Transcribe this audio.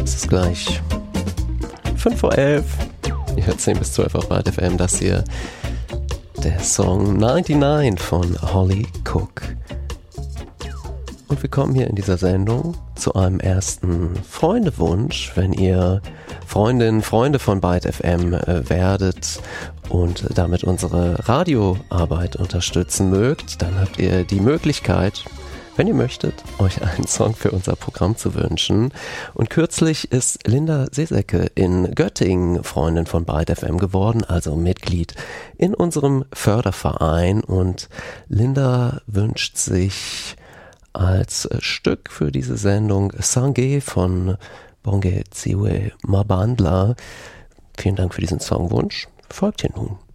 Es ist gleich 5 vor 11. Ihr hört 10 bis 12 auf Byte FM. Das hier der Song 99 von Holly Cook. Und wir kommen hier in dieser Sendung zu einem ersten Freundewunsch. Wenn ihr Freunde von Byte FM werdet und damit unsere Radioarbeit unterstützen mögt, dann habt ihr die Möglichkeit, wenn ihr möchtet, euch einen Song für unser Programm zu wünschen. Und kürzlich ist Linda Sesecke in Göttingen Freundin von Byte FM geworden, also Mitglied in unserem Förderverein. Und Linda wünscht sich als Stück für diese Sendung Sange von Bonge Tsiwe Mabandla. Vielen Dank für diesen Songwunsch. Folgt hier nun.